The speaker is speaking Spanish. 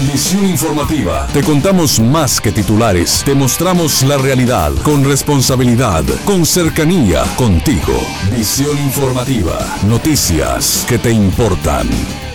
Visión informativa. Te contamos más que titulares. Te mostramos la realidad con responsabilidad, con cercanía, contigo. Visión informativa. Noticias que te importan.